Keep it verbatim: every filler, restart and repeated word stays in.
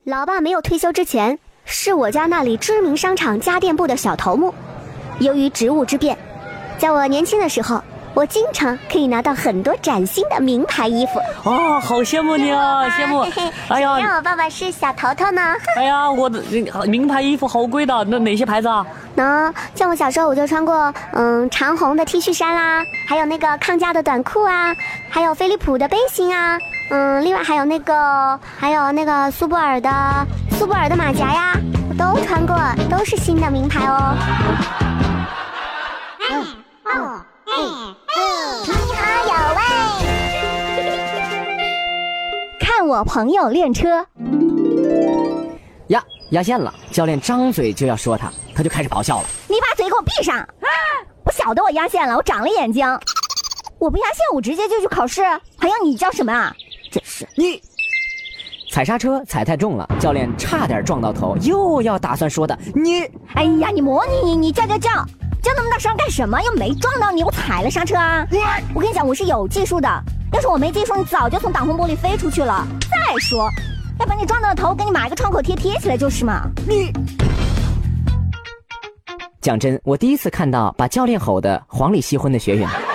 老爸没有退休之前，是我家那里知名商场家电部的小头目。由于职务之便，在我年轻的时候，我经常可以拿到很多崭新的名牌衣服。 哦，好羡慕你啊，羡慕！哎呀， 让我爸爸是小头头呢。 哎呀，我的名牌衣服好贵的，那哪些牌子啊？ 那像我小时候我就穿过，嗯，长虹的 T 恤衫啦，还有那个康佳的短裤啊，还有飞利浦的背心啊，嗯，另外还有那个，还有那个苏泊尔的苏泊尔的马甲呀，我都穿过，都是新的名牌哦。嗯哦嗯嗯，你好有味。看我朋友练车。 呀，压线了！教练张嘴就要说他，他就开始咆哮了。 你把嘴给我闭上！我晓得我压线了，我长了眼睛。我不压线，我直接就去考试。还要你叫什么啊？真是你！踩刹车踩太重了，教练差点撞到头，又要打算说的你。 哎呀，你模拟你你叫叫叫叫那么大声干什么？又没撞到你，我踩了刹车啊！我跟你讲，我是有技术的。要是我没技术，你早就从挡风玻璃飞出去了。再说，要把你撞到头，给你买一个创口贴贴起来就是嘛。 你。讲真，我第一次看到把教练吼的黄里吸昏的学员。